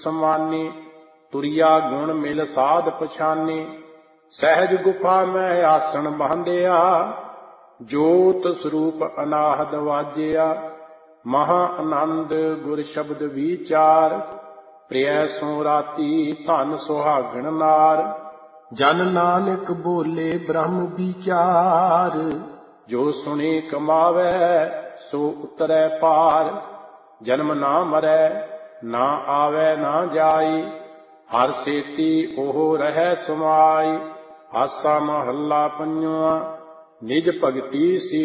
ਸਮਾਨੀ। ਤੁਰਿਆ ਗੁਣ ਮਿਲ ਸਾਧ ਪਛਾਨੀ। ਸਹਿਜ ਗੁਫਾ ਮੈਂ ਆਸਣ ਬਾਂਧਿਆ। ਜੋਤ ਸਰੂਪ ਅਨਾਹਦ ਵਾਜਿਆ। ਮਹਾ ਆਨੰਦ ਗੁਰ ਸ਼ਬਦ ਵਿਚਾਰ। ਪ੍ਰਿਯ ਸੋ ਰਾਤੀ ਧਨ ਸੁਹਾਗਣ ਨਾਰ। ਜਨ ਨਾਨਕ ਬੋਲੇ ਬ੍ਰਹਮ ਵਿਚਾਰ। ਜੋ ਸੁਣੇ ਕਮਾਵੈ ਸੋ ਉਤਰੈ ਪਾਰ। ਜਨਮ ਨਾ ਮਰੈ ਨਾ ਆਵੈ ਨਾ ਜਾਈ। ਹਰ ਸੇਤੀ ਉਹ ਰਹਿ ਸਮਾਈ। ਆਸਾ ਮਹੱਲਾ ਪੰਜਵਾ। ਨਿਜ ਭਗਤੀ ਸੀ